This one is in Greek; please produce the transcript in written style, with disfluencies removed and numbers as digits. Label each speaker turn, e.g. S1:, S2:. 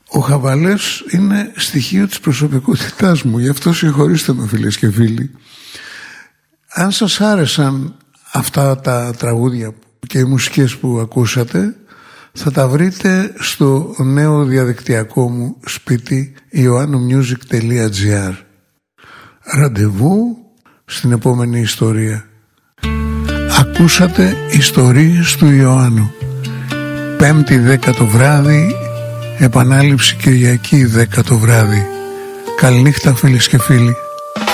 S1: Ο χαβαλές είναι στοιχείο της προσωπικότητάς μου, γι' αυτό συγχωρήστε με φίλες και φίλοι. Αν σας άρεσαν αυτά τα τραγούδια και οι μουσικές που ακούσατε, θα τα βρείτε στο νέο διαδικτυακό μου σπίτι ioannomusic.gr. Ραντεβού στην επόμενη ιστορία. Ακούσατε ιστορίες του Ιωάννου. 5η 10 το βράδυ, επανάληψη Κυριακή 10 το βράδυ. Καληνύχτα φίλες και φίλοι.